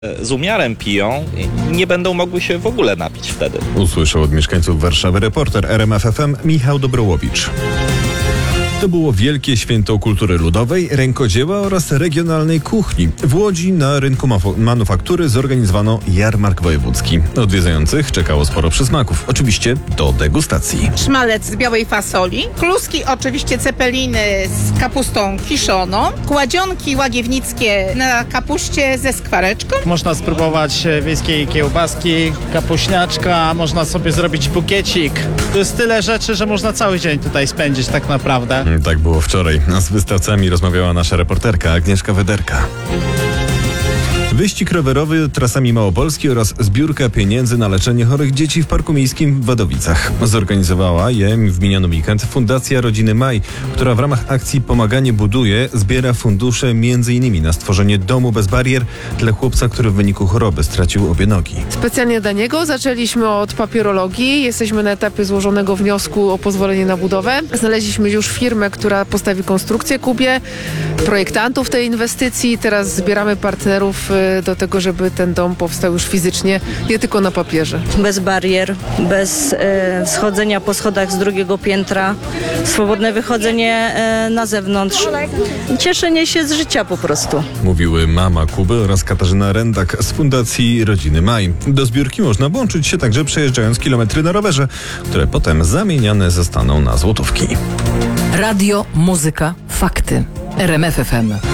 Z umiarem piją i nie będą mogły się w ogóle napić wtedy. Usłyszał od mieszkańców Warszawy reporter RMF FM Michał Dobrołowicz. To było Wielkie Święto Kultury Ludowej, rękodzieła oraz regionalnej kuchni. W Łodzi na rynku manufaktury zorganizowano jarmark wojewódzki. Odwiedzających czekało sporo przysmaków, oczywiście do degustacji. Szmalec z białej fasoli, kluski oczywiście cepeliny z kapustą kiszoną, kładzionki łagiewnickie na kapuście ze skwareczką. Można spróbować wiejskiej kiełbaski, kapuśniaczka, można sobie zrobić bukiecik. To jest tyle rzeczy, że można cały dzień tutaj spędzić tak naprawdę. Tak było wczoraj. A z wystawcami rozmawiała nasza reporterka Agnieszka Wederka. Wyścig rowerowy trasami Małopolski oraz zbiórka pieniędzy na leczenie chorych dzieci w Parku Miejskim w Wadowicach. Zorganizowała je w miniony weekend Fundacja Rodziny Maj, która w ramach akcji Pomaganie buduje zbiera fundusze m.in. na stworzenie domu bez barier dla chłopca, który w wyniku choroby stracił obie nogi. Specjalnie dla niego zaczęliśmy od papierologii. Jesteśmy na etapie złożonego wniosku o pozwolenie na budowę. Znaleźliśmy już firmę, która postawi konstrukcję Kubie, projektantów tej inwestycji. Teraz zbieramy partnerów do tego, żeby ten dom powstał już fizycznie, nie tylko na papierze. Bez barier, bez schodzenia po schodach z drugiego piętra, swobodne wychodzenie na zewnątrz, cieszenie się z życia po prostu. Mówiły mama Kuby oraz Katarzyna Rendak z Fundacji Rodziny Maj. Do zbiórki można włączyć się także przejeżdżając kilometry na rowerze, które potem zamieniane zostaną na złotówki. Radio, muzyka, fakty. RMF FM.